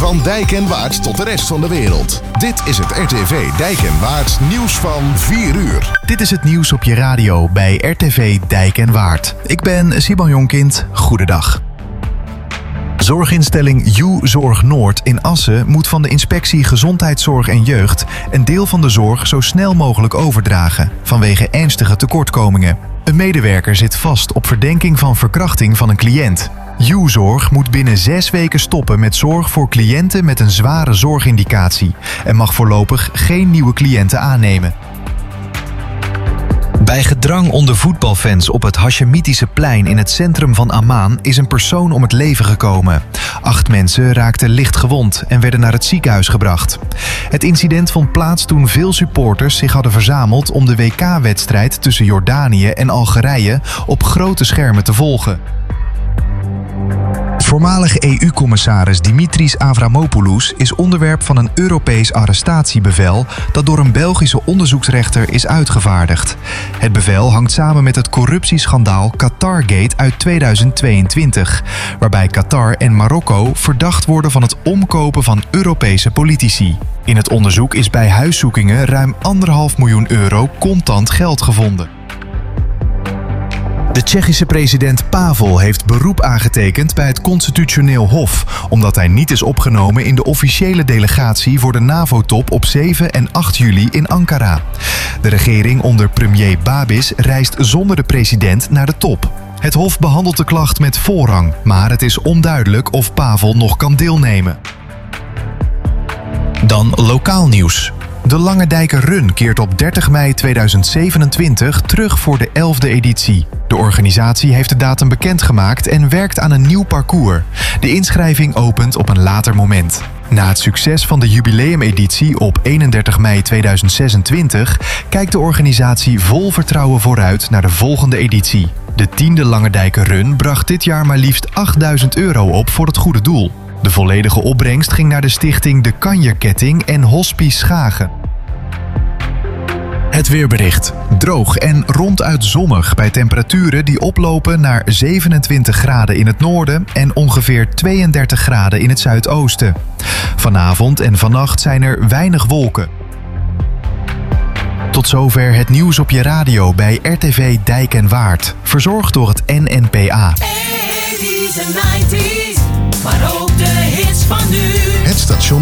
Van Dijk en Waard tot de rest van de wereld. Dit is het RTV Dijk en Waard nieuws van 4 uur. Dit is het nieuws op je radio bij RTV Dijk en Waard. Ik ben Simon Jonkind. Goedendag. Zorginstelling U-Zorg Noord in Assen moet van de inspectie Gezondheidszorg en Jeugd een deel van de zorg zo snel mogelijk overdragen, vanwege ernstige tekortkomingen. Een medewerker zit vast op verdenking van verkrachting van een cliënt. U-Zorg moet binnen 6 weken stoppen met zorg voor cliënten met een zware zorgindicatie en mag voorlopig geen nieuwe cliënten aannemen. Bij gedrang onder voetbalfans op het Hashemitische plein in het centrum van Amman is een persoon om het leven gekomen. 8 mensen raakten licht gewond en werden naar het ziekenhuis gebracht. Het incident vond plaats toen veel supporters zich hadden verzameld om de WK-wedstrijd tussen Jordanië en Algerije op grote schermen te volgen. Voormalig EU-commissaris Dimitris Avramopoulos is onderwerp van een Europees arrestatiebevel dat door een Belgische onderzoeksrechter is uitgevaardigd. Het bevel hangt samen met het corruptieschandaal Qatargate uit 2022, waarbij Qatar en Marokko verdacht worden van het omkopen van Europese politici. In het onderzoek is bij huiszoekingen ruim €1,5 miljoen contant geld gevonden. De Tsjechische president Pavel heeft beroep aangetekend bij het Constitutioneel Hof, omdat hij niet is opgenomen in de officiële delegatie voor de NAVO-top op 7 en 8 juli in Ankara. De regering onder premier Babis reist zonder de president naar de top. Het Hof behandelt de klacht met voorrang, maar het is onduidelijk of Pavel nog kan deelnemen. Dan lokaal nieuws. De Langendijker Run keert op 30 mei 2027 terug voor de 11e editie. De organisatie heeft de datum bekendgemaakt en werkt aan een nieuw parcours. De inschrijving opent op een later moment. Na het succes van de jubileumeditie op 31 mei 2026 kijkt de organisatie vol vertrouwen vooruit naar de volgende editie. De 10e Langendijker Run bracht dit jaar maar liefst €8.000 op voor het goede doel. De volledige opbrengst ging naar de stichting De Kanjerketting en Hospice Schagen. Het weerbericht. Droog en ronduit zonnig bij temperaturen die oplopen naar 27 graden in het noorden en ongeveer 32 graden in het zuidoosten. Vanavond en vannacht zijn er weinig wolken. Tot zover het nieuws op je radio bij RTV Dijk en Waard. Verzorgd door het NNPA. 80's en 90's, maar ook de hits van nu. Het station